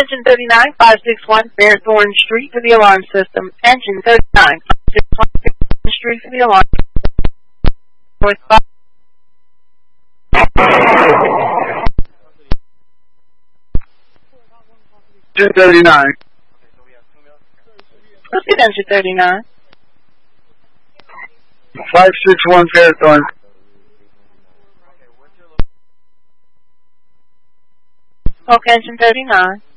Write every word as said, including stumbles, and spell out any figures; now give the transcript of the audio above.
Engine thirty-nine, five six one Fairthorn Street for the alarm system. Engine thirty-nine, five six one Fairthorn Street for the alarm system. Engine thirty-nine. Let's get Engine thirty-nine. five six one Fairthorn. Okay, Engine thirty-nine.